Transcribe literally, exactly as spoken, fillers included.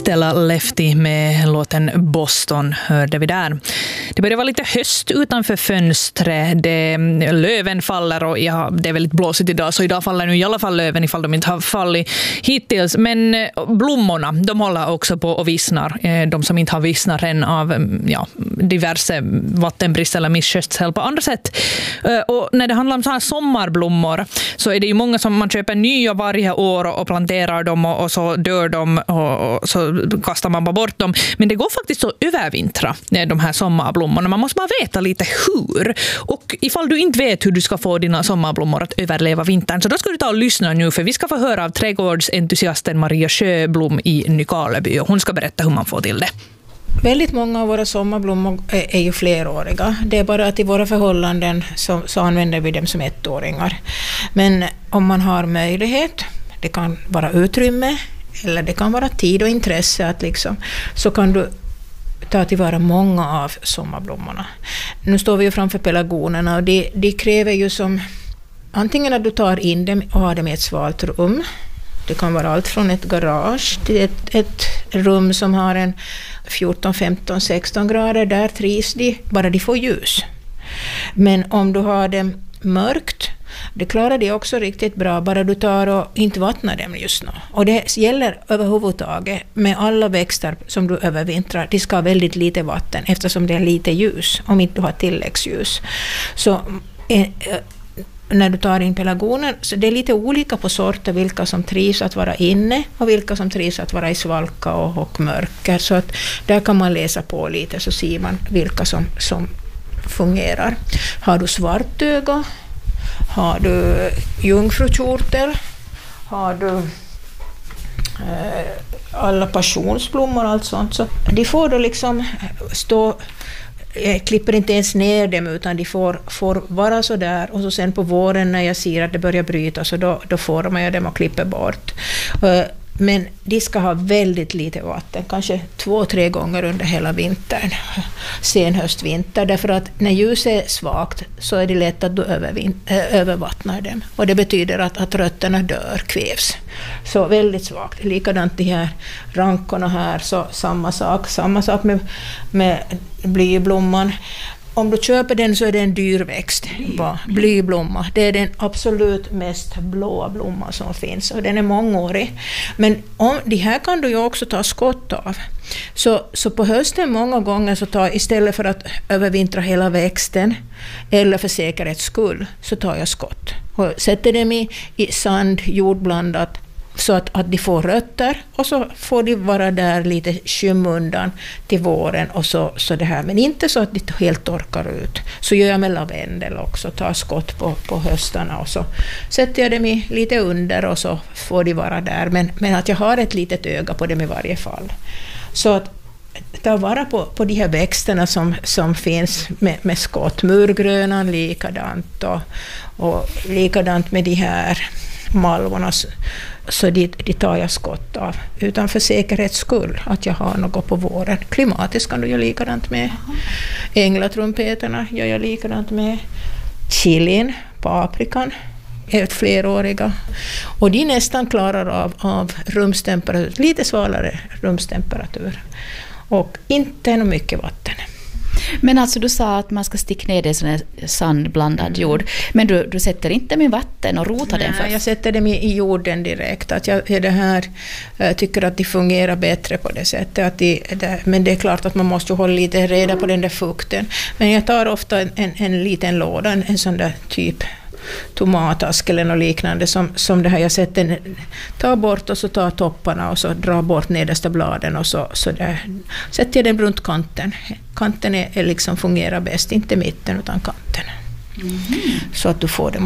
Stella Lefty med låten Boston hörde vi där. Det börjar vara lite höst utanför fönstret. Det, löven faller och ja, det är väldigt blåsigt idag, så idag faller nu i alla fall löven ifall de inte har fallit hittills. Men blommorna, de håller också på och vissnar. De som inte har vissnar än av ja, diverse vattenbrist eller misskötsel på andra sätt. Och när det handlar om så här sommarblommor så är det ju många som man köper nya varje år och planterar dem och, och så dör de och, och så kastar man bara bort dem. Men det går faktiskt så övervintra de här sommarblommorna. Man måste bara veta lite hur. Och ifall du inte vet hur du ska få dina sommarblommor att överleva vintern, så då ska du ta och lyssna nu, för vi ska få höra av trädgårdsentusiasten Maria Sjöblom i Nykarleby, och hon ska berätta hur man får till det. Väldigt många av våra sommarblommor är, är ju fleråriga. Det är bara att i våra förhållanden så, så använder vi dem som ettåringar. Men om man har möjlighet, det kan vara utrymme eller det kan vara tid och intresse, att liksom, så kan du ta tillvara många av sommarblommorna. Nu står vi ju framför pelargonerna och de, de kräver ju som antingen att du tar in dem och har dem i ett svalt rum. Det kan vara allt från ett garage till ett, ett rum som har en fjorton, femton, sexton grader. Där trivs de, bara de får ljus. Men om du har dem mörkt, det klarar de också riktigt bra, bara du tar och inte vattnar dem just nu. Och det gäller överhuvudtaget med alla växter som du övervintrar. De ska ha väldigt lite vatten eftersom det är lite ljus, om inte du har tilläggsljus. Så eh, när du tar in pelargoner, så det är lite olika på sorter vilka som trivs att vara inne och vilka som trivs att vara i svalka och, och mörker. Så att där kan man läsa på lite, så ser man vilka som, som fungerar. Har du svartöga? Har du jungfrukjortel? Har du eh, alla passionsblommor och allt sånt? Så de får då liksom stå... Jag klipper inte ens ner dem, utan de får, får vara så där, och så sen på våren när jag ser att det börjar bryta, så då, då får man ju dem och klipper bort. Men de ska ha väldigt lite vatten, kanske två, tre gånger under hela vintern, sen höstvinter, därför att när ljuset är svagt så är det lätt att du övervattnar dem, och det betyder att, att rötterna dör, kvävs. Så väldigt svagt. Likadant de här rankorna här, så samma sak, samma sak med, med blyblomman. Om du köper den så är det en dyr växt. Blyblomma. Det är den absolut mest blåa blomma som finns. Och den är mångårig. Men om, de här kan du ju också ta skott av. Så, så på hösten många gånger så tar, istället för att övervintra hela växten eller för säkerhets skull, så tar jag skott. Och sätter dem i, i sand, jordblandat, så att, att de får rötter, och så får de vara där lite skymundan till våren och så, så det här. Men inte så att de helt torkar ut. Så gör jag med lavendel också, tar skott på, på höstarna och så sätter jag dem i lite under och så får de vara där. Men, men att jag har ett litet öga på dem i varje fall. Så att ta vara på, på de här växterna som, som finns med, med skott. Murgrönan likadant och, och likadant med de här malvorna, så de, de tar jag skott av utan för säkerhets skull, att jag har något på våren. Klimatiskt kan du göra likadant med. Änglatrumpeterna gör jag likadant med. Chilin, paprikan är ett fleråriga, och de nästan klarar av, av rumstemperatur, lite svalare rumstemperatur, och inte nog mycket vatten. Men alltså du sa att man ska sticka ner det i sån här sandblandad mm. jord. Men du, du sätter inte med vatten och rotar den först? Nej, jag sätter dem i, i jorden direkt. Att jag, det här, jag tycker att de fungerar bättre på det sättet. Att de, det, men det är klart att man måste hålla lite reda på den där fukten. Men jag tar ofta en, en, en liten låda, en, en sån där typ tomatask eller något liknande, som, som det här jag sätter, tar bort och så tar topparna och så drar bort nedersta bladen och så, så där sätter jag den runt kanten. Kanten är, är liksom fungerar bäst, inte mitten utan kanten. Mm. Så att du får det